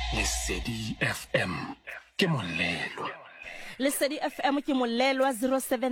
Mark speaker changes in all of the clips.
Speaker 1: Lesedi FM ke molelo.
Speaker 2: Lesedi FM ke molelo wa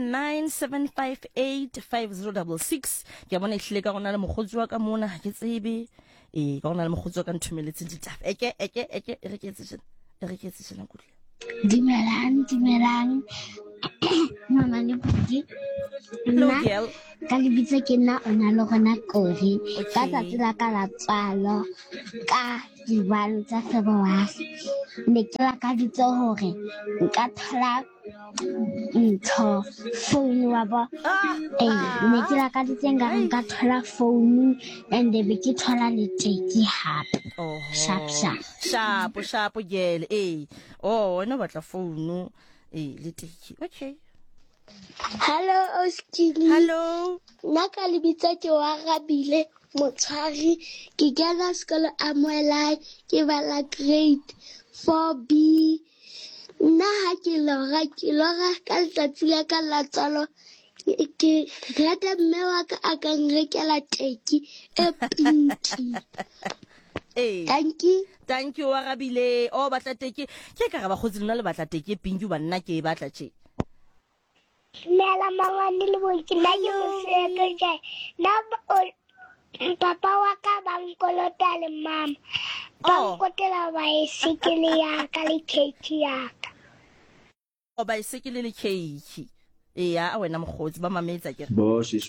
Speaker 2: 0797585066 ke bona ihlile ka gona le mogotsi wa ka mona ha ke tsebe ka gona le mogotsi wa ka nthumeletse ditaba eke re ke tsena kutle
Speaker 3: Dimelang mama le bodi
Speaker 2: hello girl
Speaker 3: ka lebitse ke nna ona le gona kori ka tsatsi la ka la tswalo ka dibalo tsa February ne ke la ka ditse hore nka thola ntho phone wa ba ne ke la ka ditse nka thola phone and be ke thola le teki hape sharp
Speaker 2: girl wena batla phone le teki okay.
Speaker 3: Hello Oskili.
Speaker 2: Hello.
Speaker 3: Naka lebitsa ke wa Rabile Motshwari ke kena sekolo Amoelai ke bala grade 4B. Nna ha ke lora ka letsatsi la ka la tswalo ke rata mme wa ka a ka nrekela teki e pinki.
Speaker 2: Thank you wa Rabile. Batla teki ke ka ga ba khotsi lena le batla teki e pinki ba nna ke batla tje.
Speaker 3: Mela mangani le bonke na yo se ke na papa wa ka bangkolota le mama bangkotela bicycle ya ka le cake ya ka
Speaker 2: bicycle le cake a wena mogotsi ba mametsa ke
Speaker 4: bosh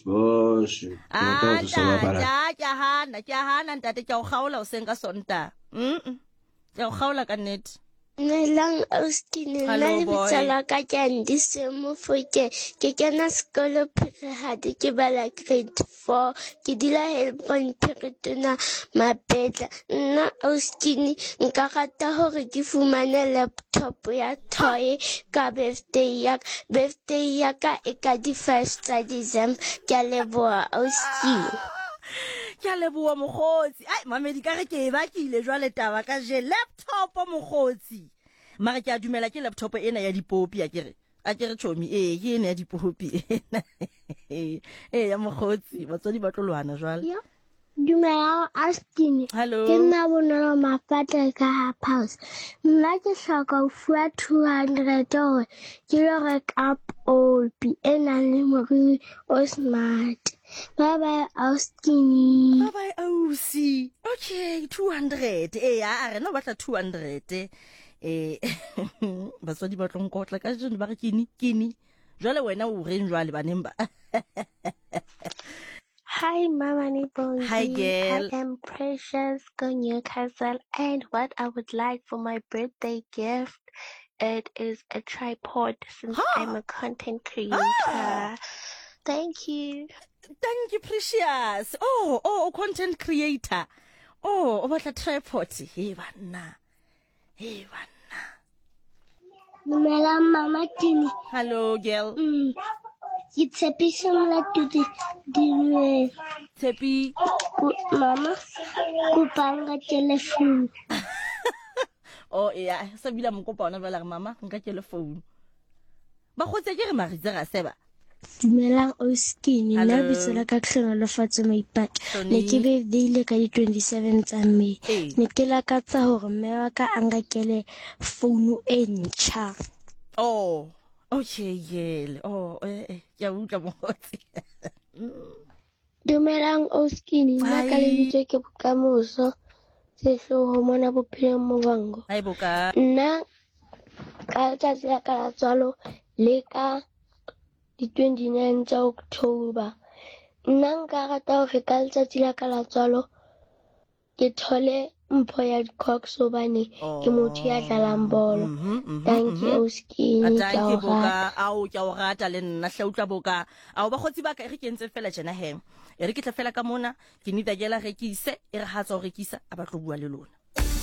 Speaker 2: ke hana ntate ke o gaola o senka sonta ke o gaola ka net
Speaker 3: Melang Austin na le bitsala ka kendi se mo foke ke kena sekolo Phirihadi ke bala grade 4 ke dila helpon Phiritona Mapetla nna Austin nka rata hore ke fumane laptop ya toy ka birthday ya ka e ka di 1 December ke leboa Austin
Speaker 2: ke leboa mogotsi mamedi ka re ke ba ke ile jwa le taba ka je laptop mogotsi mara ke a dumela ke laptop ena ya dipopi a kere chomi ke ena ya dipopi ya mogotsi batswadi ba tlolwana jwale
Speaker 3: Dumela Austin.
Speaker 2: Hello.
Speaker 3: Ke nna Bonolo Mafate ka house. Nna ke hloka ho fuwa 200 hore ke lo reka polpi e nang le moriri o smart. Bye bye Austin.
Speaker 2: Bye bye Ausi. Okay, 200. A re no batla 200. Batswadi ba tlonkotla ka jeno ba re kini. Jwale wena o reng jwale baneng ba.
Speaker 3: Hi, Mama Nibonzi.
Speaker 2: Hi, girl.
Speaker 3: I am Precious go Newcastle, and what I would like for my birthday gift, it is a tripod since I'm a content creator. Thank you.
Speaker 2: Thank you, Precious. Content creator. What a tripod. Hey, banna.
Speaker 3: Dumela Mama Tini.
Speaker 2: Hello, girl.
Speaker 3: It's a piece of the
Speaker 2: Tepi.
Speaker 3: Mama, kupanga telephone.
Speaker 2: Sabila mkopa ona bala mama nka telephone. Ba khotse ke re maritse ga seba.
Speaker 3: Dumelang Oskini nna bitsela ka tlhono le fatse maipaka ne ke be ile ka di 27 tsa May ne ke la ka tsa hore mme wa ka a ngakele phone e ntšha.
Speaker 2: Okay, yele. Ya utlwa mogotsi.
Speaker 3: Dumelang Oskini nna ka lebitse ke bokamoso se hloho mona bophelong mo bango.
Speaker 2: Hai boka.
Speaker 3: Nna ka tsatsi la ka la tswalo le ka di 29 tsa October nna nka rata hore ka letsatsi la ka la tswalo ke thole mpho ya di-Cox hobane ke motho ya dlalang bolo. Thank you Oskini
Speaker 2: Thank you boka ke o rata le nna hlautla boka ba khotsi ba ka re kentse fela jena he re ke tla fela ka mona ke nita jela rekise e re hatsa o rekisa a ba tlo bua le lona.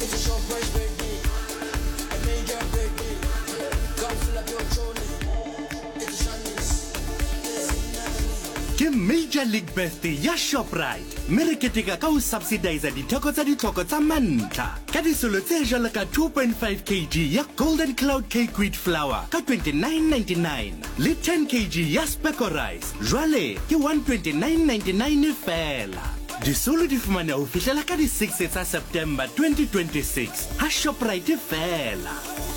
Speaker 1: Ke Major League Birthday ya Shoprite. Mere keteka ka ho subsidize ditheko tsa ditlhoko tsa mantlha. Ka disolo tse jwalo ka 2.5 kg ya Golden Cloud Cake Wheat Flour ka 29.99 le 10 kg ya Speco Rice. Jwale ke 129.99 fela. disolo di fumane ho fihlela ka di 6 tsa September 2026 ha Shoprite fela.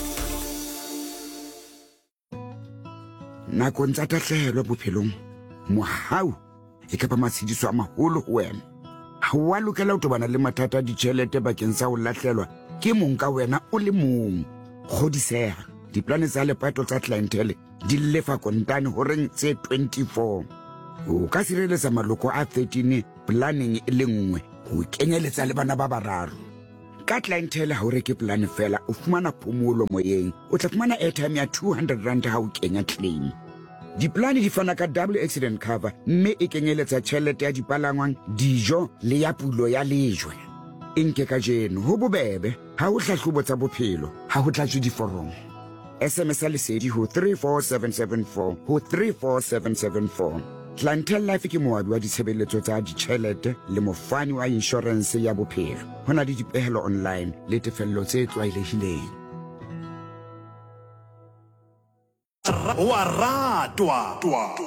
Speaker 4: Nakong tsa tahlehelo bophelong mohau e ka ba matshediso a maholo ho wena. Ha wa lokela ho tobana le mathata a ditjhelete bakeng sa ho lahlelwa ke mong ka wena o le mong. Kgodiseha diplane tsa lepato tsa clientele di lefa kontane ho reng tse 24. O ka sireletsa maloko a 13 planning e le nngwe ho kenyeletsa le bana ba bararo. Ka clientele ha o reke plan fela o fumana phomolo moyeng, o tla fumana airtime ya 200 rand ha o kenya claim. Diplane di fana ka double accident cover mme e kenyeletsa tjhelete ya dipalangwang, dijo le ya pulo ya lejwe. Nke ka jeno ho bobebe ha o hlahlobo tsa bophelo ha ho tlatswe diforomo. SMS lesedi ho 34774 ho 34774. Clientele Life ke moabi wa ditshebeletso tsa ditjhelete le mofani wa insurance ya bophelo. Ho na le dipehelo online le tefello tse tlwaelehileng.
Speaker 1: Wa ratwa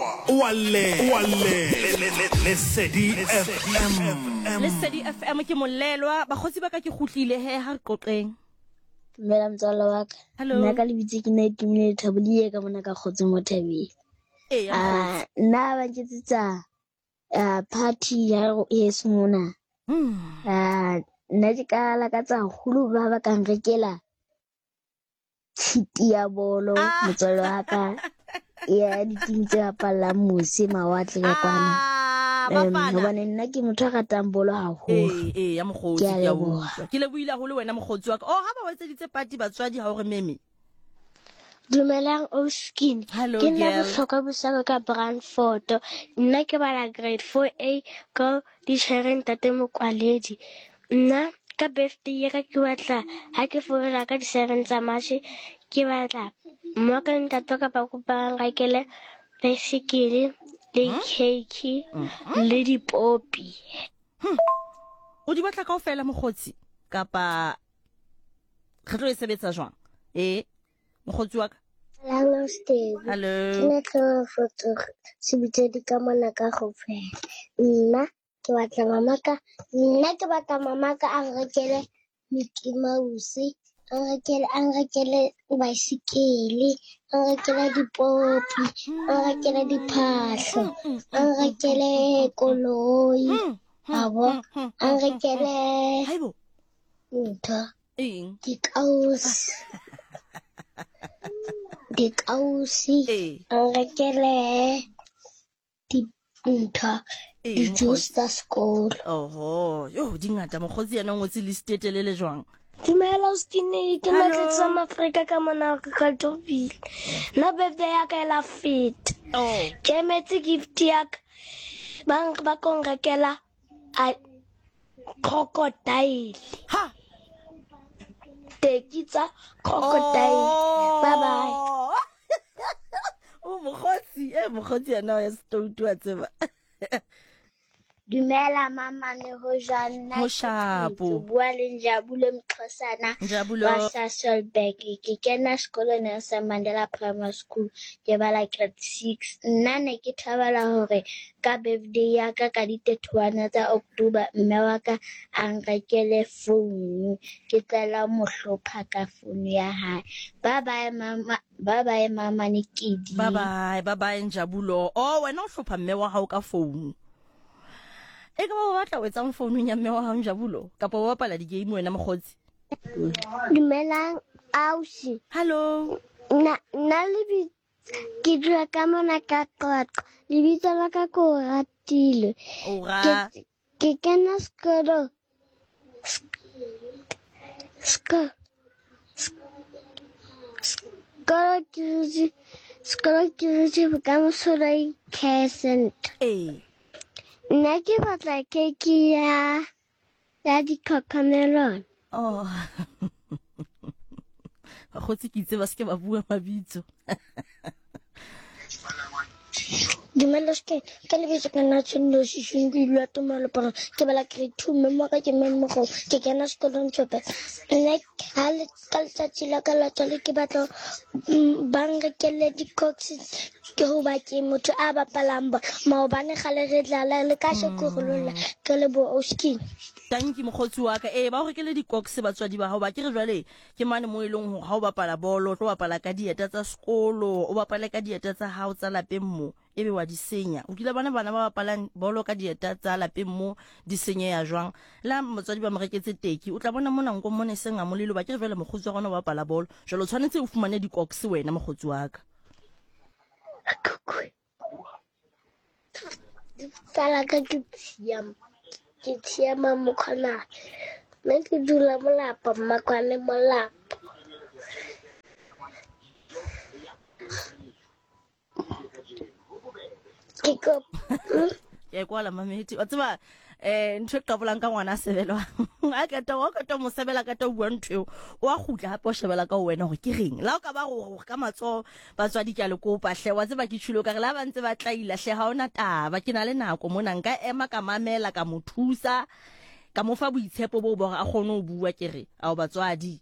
Speaker 1: Lesedi FM.
Speaker 2: Lesedi FM ke molelwa bagotsi ba ka ke khutlile he ha qoqeng.
Speaker 3: Dumela motswala wa ka.
Speaker 2: Hello.
Speaker 3: Nna ka lebitse ke ne Tumile Thaboliye ka mona ka Kgotse mo Thabeng. Nna ba nketsetsa party ya yeso mona. Nna ke ka lakatsa haholo ba ka nrekela tshiti ya bolo motswala wa ka. Ya di-team tse bapalang mose mawatle ka kwana. Hobane nna ke motho a ratang bolo haholo.
Speaker 2: Ya mogotsi ke a bua. Ke lebohile haholo wena mogotsi wa ka. Ha ba wetseditse party batswadi ha hore meme.
Speaker 3: Dumelang Oskin.
Speaker 2: Hello,
Speaker 3: ke nna
Speaker 2: girl.
Speaker 3: bohlokwa bosaka ka Brandford. Nna ke bala grade 4A ka di-sharing tate Mokwaledi. Nna ka birthday ya ka ke batla ha ke fola ka di-7 tsa March ke batla mo ka ntate ka ba kopa ngakele bicycle le cake le dipopi.
Speaker 2: O di batla kaofela mogotsi kapa re tlo e sebetsa jwang? Mogotsi wa ka.
Speaker 3: Hello, Steve.
Speaker 2: Hello.
Speaker 3: Ke ne ke foto sebitse di ka mona ka go fela. Nna ke batla mama ka a rekele Mickey Mouse, a rekele bicycle, a rekele dipopi, a rekele diphahlo, a rekele koloi, abo, a rekele
Speaker 2: Haibo.
Speaker 3: ntho,
Speaker 2: Eng?
Speaker 3: dikausi, a rekele ntho, di-juice tsa sekolo.
Speaker 2: Yo di ngata mogotsi yana ngotse list e telele jwang?
Speaker 3: Dumela Ostine, ke matletsa Afrika ka mona ka Topile. Na birthday ya ka ela fit. Ke emetse gift ya ka. Ba kongrekela a crocodile.
Speaker 2: Ha!
Speaker 3: Tekitsa crocodile. Bye bye.
Speaker 2: Mogotsi yana ya stoutu a tseba.
Speaker 3: Dumela mama ne ho jana.
Speaker 2: Ho shapo.
Speaker 3: Bua le Njabule Mxhosana.
Speaker 2: Njabulo.
Speaker 3: Wa Sasolburg. Ke kena sekolo Nelson Mandela Primary School. Ke bala grade 6. Nna ne ke thabela hore ka birthday ya ka ka di 31 tsa October mme wa ka a nrekele phone. Ke tlela mohlopha ka phone ya hae. Bye bye mama Nikidi.
Speaker 2: Bye bye Njabulo. Wena o hlopha mme wa hao ka phone. E ka ba batla o etsang phone ya mme wa hao Njabulo kapa o bapala di game wena mogotsi?
Speaker 3: Dumelang Ausi.
Speaker 2: Hello.
Speaker 3: Na le ke dula ka mona ka Qoqo. Lebitso la ka ko Ratile. Ke kena sekolo. Sekolo ke rutse bokamoso ba Care Center. Nna ke batla keke ya di-cocomelon.
Speaker 2: Bagotsi ke itse ba se ke ba bua mabitso.
Speaker 3: Dumeloske ka lebitso ka nna Tshendo Sishungilwa Tumaloporo ke bala grade 2 mme ka ke memmogo ke kena sekolong Chope nne ha le ka letsatsi la ka la tswalo ke batla ba nrekele di-cocks ke ho ba ke motho a bapalang maobane gale re dlala le ka shekorolola ke le bo Oskin.
Speaker 2: Thank you mokgotsi wa ka ba o rekele di-cocks batswadi ba hao ba ke re jwale ke mane mo eleng ha o bapala bolo o tlo bapala ka dieta tsa sekolo o bapala ka dieta tsa hao tsa lapeng mo ebe wa di senya o kile bana ba bapalang bolo ka dieta tsa lapeng mo di senye ya jwang la motswadi ba mo reketse teki o tla bona mona nko mone senga molelo ba ke re jwale mokgotsi wa gona o bapala bolo jalo tshwanetse o fumane di-cocks wena mokgotsi wa ka
Speaker 3: Tsala ka ke tshiama mokgona mme ke dula molapa mmakwane molapa
Speaker 2: ke kwala mameti wa tseba ntho e qabolang ka ngwana sebelwa a ka to mo sebela ka to bua ntho o a gutla hape o shebela ka wena go ke reng la o ka ba go ka matso batswadi ke a le kopa hle wa tseba ke tshilo ka re la ba ntse ba tlaila hle ha ona taba ke na le nako mona nka ema ka mamela ka mo thusa ka mo fa boitshepo bo a gone o bua ke re a o batswadi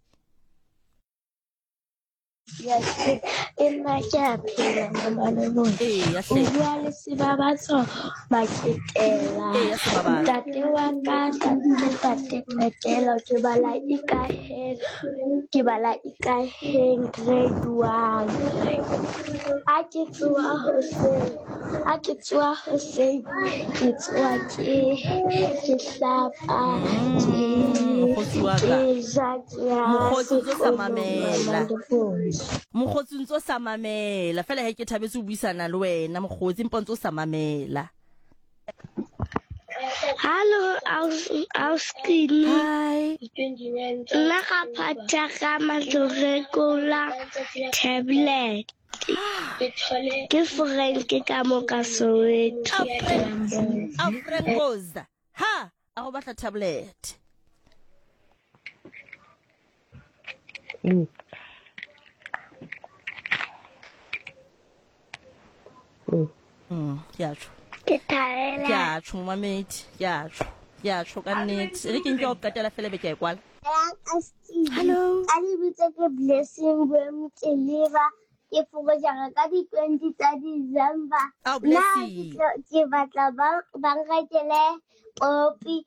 Speaker 3: Yes, nna ke a phela mama le bona.
Speaker 2: ya hle
Speaker 3: O bua le Sebabatso Maketela.
Speaker 2: ya sebaba
Speaker 3: Tate wa ka tate Maketela ke bala ikaheng grade 1. A ke tsoa hoseng ke tsoa ke hlapa
Speaker 2: mokgotsi wa ka mokgotsi o sa mamela mokgotsi ntso sa mamela fela he ke thabetse o buisana le wena mokgotsi mpontso sa mamela
Speaker 3: Hello, Austin.
Speaker 2: hi
Speaker 3: Nna ga phatha ka matlorekola tablet. Ke Frank ka mo ka Soweto.
Speaker 2: a Francoza ha a go batla tablet ya tšho
Speaker 3: Ke thaela.
Speaker 2: ya tšho mamedi ya tšho ka nnete re ke nke go katela fela be ke a e kwala hello
Speaker 3: A le bitse ke Blessing Boemoteleva ke fokojaka ka di-20 tsa December.
Speaker 2: Oh, Blessing.
Speaker 3: Ke batla ba nrekele popi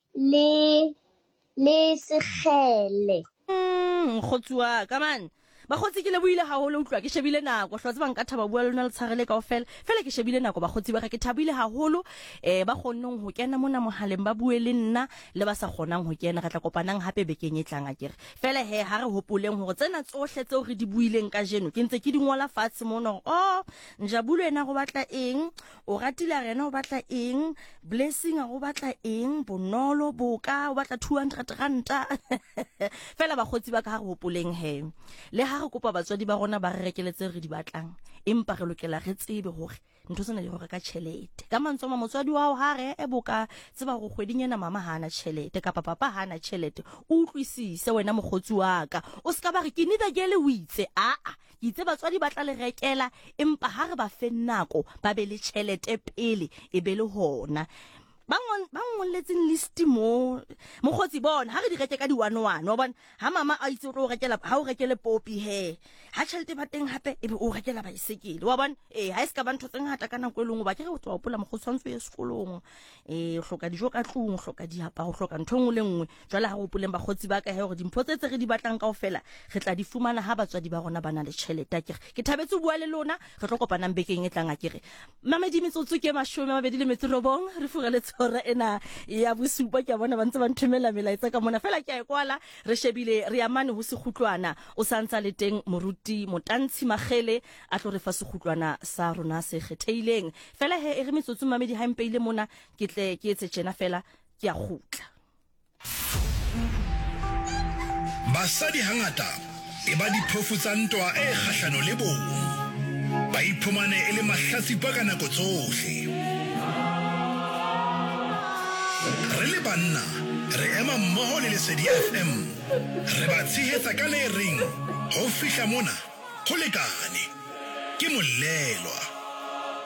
Speaker 3: le segele.
Speaker 2: mokgotsi wa ka man bakgotsi ke le buile haholo utlwa ke shebile nako hlotse ba nka thaba bua lona le tshwarele kaofela fela ke shebile nako bakgotsi ba ka ke thabile haholo ba kgonneng ho kena mona mohaleng ba bue le nna le ba sa kgonang ho kena re tla kopanang hape bekeng e tlang a kere fela he ha re hopoleng hore tsena tsohle tseo re di buileng ka jeno ke ntse ke di ngola fatshe mona Njabulo ena go batla eng o ratile rena o batla eng Blessing a go batla eng Bonolo boka o batla 200 ranta fela bakgotsi ba ka ha re hopoleng he le ha re kopa batswadi ba rona ba re rekeletse re di batlang empa re lokela re tsebe hore ntho tsena di go reka tšhelete ka mantsoma motswadi wa hao ha re boka tseba go kgweding ena mama hana tšhelete kapa papa hana tšhelete o utlwisise wena mogotsi wa ka o ska ba re ke nida gele o itse ke itse batswadi ba tla le rekela empa ha re ba fe nako ba be le tšhelete pele e be le hona ba ngolletseng list mo mogotsi bona ha re di reke ka di 1-1 wa bona ha mama a itse o tlo rekela ha o rekele popi he ha tšhelete ba teng hape ebe o rekela bicycle wa bona ha e ska ba ntho tseng hata kana go elengwe ba ke re o tswa opola mogotsi wa ntse ye sekolong o hloka dijo ka tlung o hloka diapa o hloka ntho ngwe le ngwe jwale ha o poleng bagotsi ba ka he gore dimpho tse re di batlang kaofela re tla di fumana ha batswadi ba rona bana le tšhelete a kere ke thabetse bua le lona re tlo kopanang bekeng e tlang a kere mamedi metsotso ke 29 re furele tsora ena ya bosupa ke bona ba ntse ba nthumela melaetsa ka mona fela ke a kwala re shebile re amane ho sekhutlwana o santsa le teng moruti Motantshe Magele a tlo re fa sekhutlwana sa rona se kgetheileng fela he e re metsotso mamedi ha mpeile mona ke tle ke etse tjena fela ke a gutla
Speaker 5: basadi hangata e ba diphofu tsa ntwa e kgahlano le bong ba iphumane e le mahlatsipa ka nako tsohle re le banna re ema mmoho le Lesedi FM re ba tshehetsa ka le reng ho fihla mona ho lekane ke Molelwa